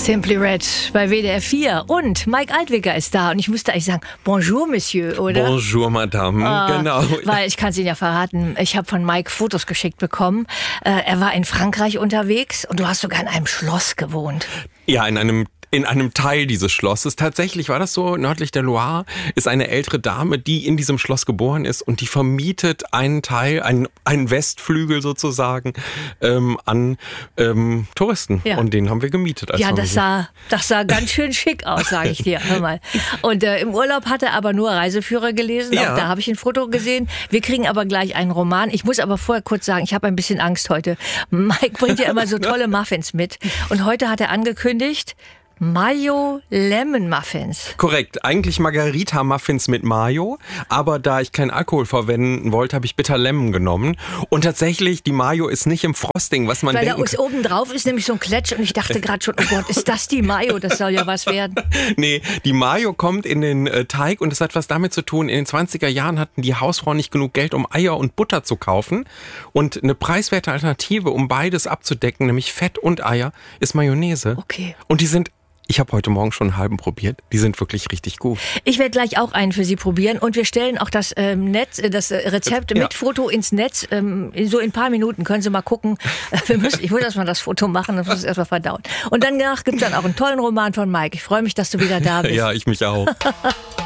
Simply Red bei WDR 4 und Mike Altwicker ist da und ich müsste eigentlich sagen, bonjour Monsieur, oder? Bonjour Madame, genau. Weil ich kann es Ihnen ja verraten, ich habe von Mike Fotos geschickt bekommen. Er war in Frankreich unterwegs und du hast sogar in einem Schloss gewohnt. Ja, in einem Teil dieses Schlosses. Tatsächlich war das so, nördlich der Loire ist eine ältere Dame, die in diesem Schloss geboren ist und die vermietet einen Teil, einen Westflügel sozusagen, an Touristen. Ja. Und den haben wir gemietet. Ja, das sah ganz schön schick aus, sage ich dir. Hör mal. Und im Urlaub hat er aber nur Reiseführer gelesen. Ja. Auch da habe ich ein Foto gesehen. Wir kriegen aber gleich einen Roman. Ich muss aber vorher kurz sagen, ich habe ein bisschen Angst heute. Mike bringt ja immer so tolle Muffins mit. Und heute hat er angekündigt, Mayo Lemon Muffins. Korrekt, eigentlich Margarita Muffins mit Mayo, aber da ich keinen Alkohol verwenden wollte, habe ich Bitter Lemon genommen. Und tatsächlich, die Mayo ist nicht im Frosting, was man denkt. Weil da oben drauf ist nämlich so ein Kletsch und ich dachte gerade schon, oh Gott, ist das die Mayo? Das soll ja was werden. Nee, die Mayo kommt in den Teig und das hat was damit zu tun, in den 20er Jahren hatten die Hausfrauen nicht genug Geld, um Eier und Butter zu kaufen. Und eine preiswerte Alternative, um beides abzudecken, nämlich Fett und Eier, ist Mayonnaise. Okay. Und ich habe heute Morgen schon einen halben probiert. Die sind wirklich richtig gut. Ich werde gleich auch einen für Sie probieren und wir stellen auch das Rezept mit Foto ins Netz. So in ein paar Minuten können Sie mal gucken. Ich muss erstmal das Foto machen, das muss ich erstmal verdauen. Und danach gibt es dann auch einen tollen Roman von Mike. Ich freue mich, dass du wieder da bist. Ja, ich mich auch.